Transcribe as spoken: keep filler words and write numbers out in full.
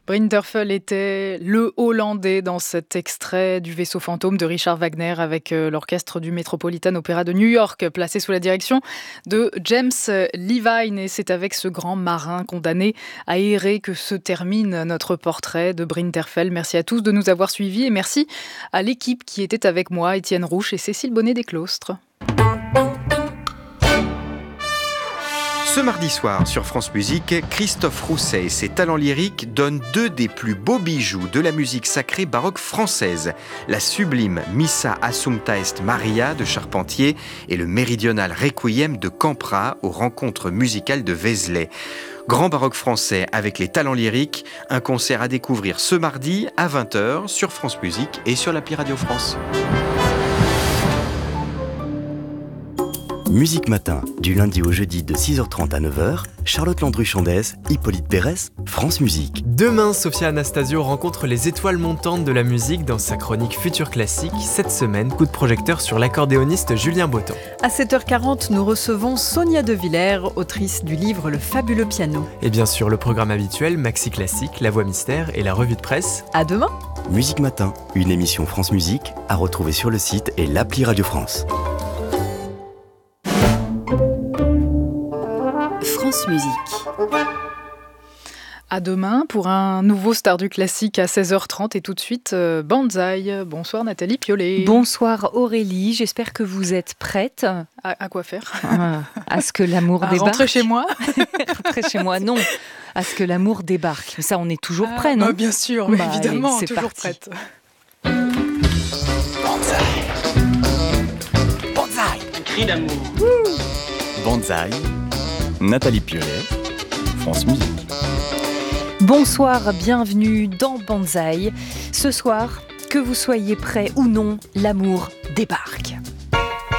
Brinterfell était le Hollandais dans cet extrait du Vaisseau fantôme de Richard Wagner avec euh, l'orchestre du Metropolitan Opera de New York, placé sous la direction de James Levine. Et c'est avec ce grand marin condamné à errer que se termine notre portrait de Brinterfell. Merci à tous de nous avoir suivis et merci à l'équipe qui était avec moi, Étienne Rouche et Cécile Bonnet-Desclostres. Ce mardi soir sur France Musique, Christophe Rousset et ses talents lyriques donnent deux des plus beaux bijoux de la musique sacrée baroque française, la sublime Missa Assumpta Est Maria de Charpentier et le méridional Requiem de Campra aux rencontres musicales de Vézelay. Grand baroque français avec les talents lyriques, un concert à découvrir ce mardi à vingt heures sur France Musique et sur l'appli Radio France. Musique Matin, du lundi au jeudi de six heures trente à neuf heures, Charlotte Landru-Chandès, Hippolyte Pérès, France Musique. Demain, Sophia Anastasio rencontre les étoiles montantes de la musique dans sa chronique Futur Classique. Cette semaine, coup de projecteur sur l'accordéoniste Julien Botton. À sept heures quarante, nous recevons Sonia De Villers, autrice du livre Le fabuleux piano. Et bien sûr, le programme habituel, Maxi Classique, La Voix Mystère et la revue de presse. À demain. Musique Matin, une émission France Musique à retrouver sur le site et l'appli Radio France. France Musique. À demain pour un nouveau Star du classique à seize heures trente et tout de suite euh, Banzai. Bonsoir Nathalie Piolet. Bonsoir Aurélie, j'espère que vous êtes prête. À, à quoi faire à, à ce que l'amour à débarque. Rentrer chez moi Rentrer chez moi, non. À ce que l'amour débarque. Mais ça, on est toujours ah, prêt, non bah, bien sûr, mais bah, évidemment, allez, toujours parti. prête. Banzai. Banzai. Un cri d'amour. Banzai. Nathalie Piolet, France Musique. Bonsoir, bienvenue dans Banzai. Ce soir, que vous soyez prêts ou non, l'amour débarque.